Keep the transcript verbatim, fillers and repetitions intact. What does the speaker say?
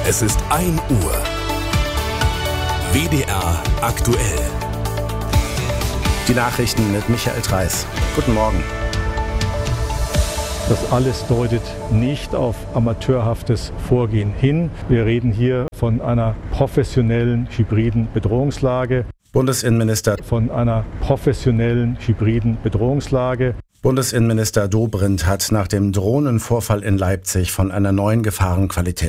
Es ist ein Uhr. W D R aktuell. Die Nachrichten mit Michael Treiß. Guten Morgen. Das alles deutet nicht auf amateurhaftes Vorgehen hin. Wir reden hier von einer professionellen hybriden Bedrohungslage. Bundesinnenminister Von einer professionellen hybriden Bedrohungslage. Bundesinnenminister Dobrindt hat nach dem Drohnenvorfall in Leipzig von einer neuen Gefahrenqualität